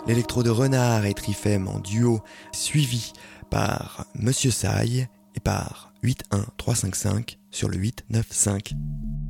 l'électro de Renard et Trifem en duo, suivi par Monsieur Saï et par 8-1-3-5-5 sur le 8-9-5.